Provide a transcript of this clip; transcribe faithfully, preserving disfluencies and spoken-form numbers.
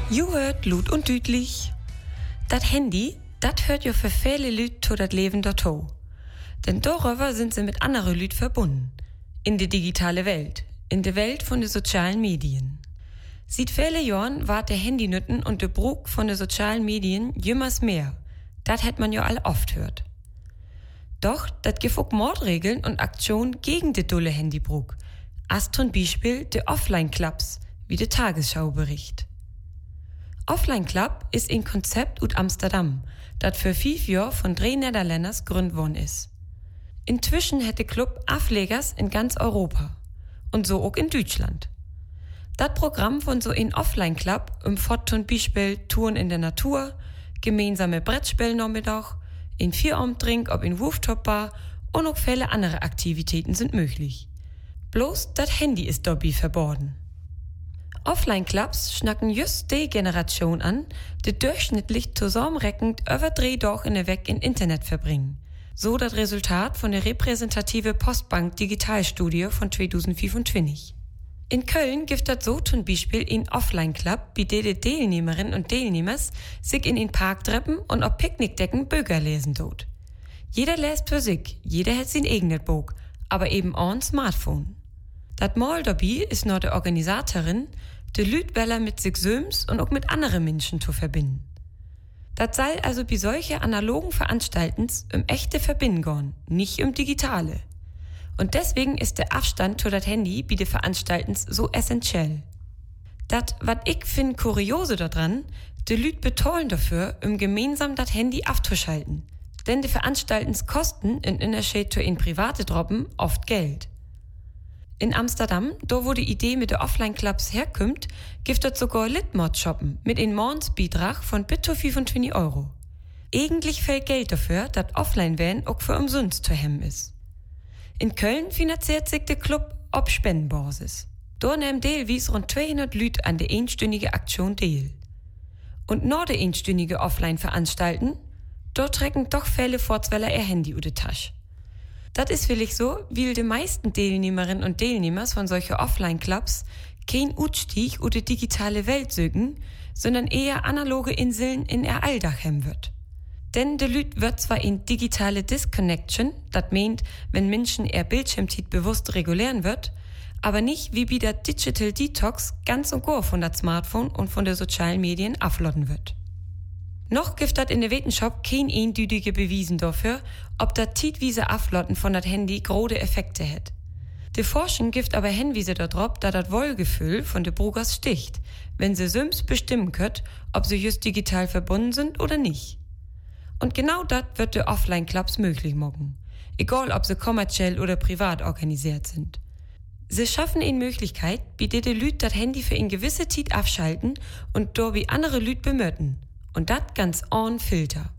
You hört Lut und Dütlich. Dat Handy, dat hört jo für viele Lüt to dat Leben dato. Denn darüber sind sie mit anderen Lüt verbunden. In die digitale Welt. In der Welt von den sozialen Medien. Seit viele Jahren ward der Handynütten und der Brug von den sozialen Medien jümmers mehr. Dat hätt man ja all oft hört. Doch, dat gibt auch Mordregeln und Aktionen gegen de dulle Handybrug. As zum Beispiel de Offline-Clubs, wie de Tagesschau bericht. Offline-Club ist ein Konzept ut Amsterdam, dat für fünf Jahre von drei Niederländers gründet worden ist. Inzwischen hätte Club Aflegers in ganz Europa. Und so auch in Deutschland. Das Programm von so ein Offline-Club umfasst zum Beispiel Touren in der Natur, gemeinsame Brettspielnachmittag, ein Vierabendtrink ob in Rooftop-Bar und auch viele andere Aktivitäten sind möglich. Bloß das Handy ist dabei verboten. Offline-Clubs schnacken just die Generation an, die durchschnittlich zusammenreckend über drei Tage in der Weg in Internet verbringen. So das Resultat von der repräsentative Postbank Digitalstudie von zweitausendfünfundzwanzig. In Köln gibt es so zum Beispiel ein Offline-Club, bei dem die Teilnehmerinnen und Teilnehmer sich in den Park treffen und auf Picknickdecken Bücher lesen tut. Jeder liest für sich, jeder hat sein eigenes Buch, aber eben auch ein Smartphone. Das Mal dabei ist noch die Organisatorin, die Lütwäller mit sich selbst und auch mit anderen Menschen zu verbinden. Das soll also bei solchen analogen Veranstaltens um echte Verbinden gehen, nicht um digitale. Und deswegen ist der Abstand zu das Handy bei den Veranstaltens so essentiell. Das, was ich finde kuriose daran, die Lüt betollen dafür, um gemeinsam das Handy abzuschalten. Denn die Veranstaltens kosten in Unterschied zu in private Droppen oft Geld. In Amsterdam, da wo die Idee mit den Offline-Clubs herkommt, gibt es sogar Litmod-Shoppen mit einem Mondsbeitrag von bis zu fünfundzwanzig Euro. Eigentlich fällt Geld dafür, dass Offline-Van auch für umsonst zu hemmen ist. In Köln finanziert sich der Club auf Spendenbasis. Da nehmen teilweise rund zweihundert Leute an der einstündigen Aktion teil. Und nach der einstündigen Offline-Veranstalten, dort trecken doch viele Fortzwähler ihr Handy über die Tasche. Das ist vielleicht so, weil die meisten Teilnehmerinnen und Teilnehmer von solchen Offline-Clubs kein Ausstieg oder digitale Welt suchen, sondern eher analoge Inseln in ihr Alltag haben wird. Denn de Lüt wird zwar in digitale Disconnection, das meint, wenn Menschen ihr Bildschirmzeit bewusst regulieren wird, aber nicht wie bei der Digital Detox ganz und gar von der Smartphone und von den sozialen Medien abladen wird. Noch gibt es in der Wissenschaft kein eindeutige Beweisen dafür, ob das zeitweise Aflotten von das Handy große Effekte hat. Die Forschung gibt aber Hinweise darauf, dass das Wohlgefühl von den Brugers sticht, wenn sie selbst bestimmen können, ob sie just digital verbunden sind oder nicht. Und genau das wird die Offline-Clubs möglich machen, egal ob sie kommerziell oder privat organisiert sind. Sie schaffen eine Möglichkeit, bei der die Leute das Handy für eine gewisse Zeit abschalten und dabei andere Leute bemühen. Und das ganz ohne Filter.